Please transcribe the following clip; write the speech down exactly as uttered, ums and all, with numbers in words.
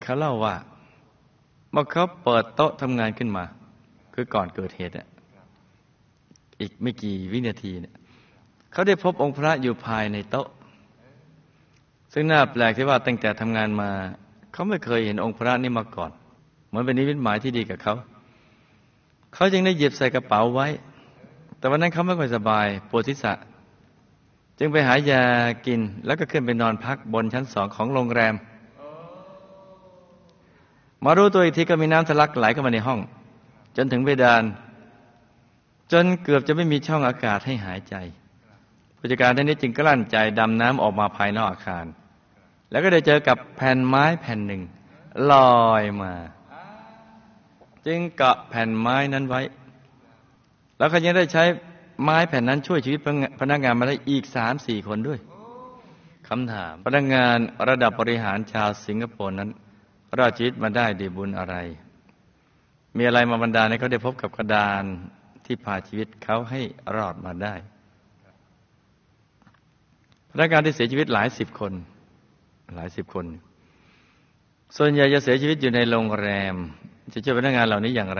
เขาเล่าว่าเมื่อเขาเปิดโต๊ะทำงานขึ้นมาคือก่อนเกิดเหตุอ่ะอีกไม่กี่วินาทีเนี่ยเขาได้พบองค์พระอยู่ภายในโต๊ะซึ่งน่าแปลกที่ว่าตั้งแต่ทำงานมาเขาไม่เคยเห็นองค์พระนี่มาก่อนเหมือนเป็นนิมิตหมายที่ดีกับเขาเขาจึงได้หยิบใส่กระเป๋าไว้แต่วันนั้นเขาไม่ค่อยสบายปวดศีรษะจึงไปหายากินแล้วก็ขึ้นไปนอนพักบนชั้นสองของโรงแรมมารู้ตัวอีกทีก็มีน้ำทะลักไหลเข้ามาในห้องจนถึงเพดานจนเกือบจะไม่มีช่องอากาศให้หายใจผู้จัดการท่านนี้จึงกลั้นใจดำน้ำออกมาภายนอกอาคารแล้วก็ได้เจอกับแผ่นไม้แผ่นหนึ่งลอยมาจึงเกาะแผ่นไม้นั้นไว้แล้วเขายังได้ใช้ไม้แผ่นนั้นช่วยชีวิตพนักงานมาได้อีกสามสี่คนด้วยคำถามพนักงานระดับบริหารชาวสิงคโปร์นั้นรอดชีวิตมาได้ด้วยบุญอะไรมีอะไรมาบันดาลให้เขาได้พบกับกระดานที่พาชีวิตเขาให้รอดมาได้พนักงานที่เสียชีวิตหลายสิบคนหลายสิบคนส่วนใหญ่จะเสียชีวิตอยู่ในโรงแรมจะช่วยพนักงานเหล่านี้อย่างไร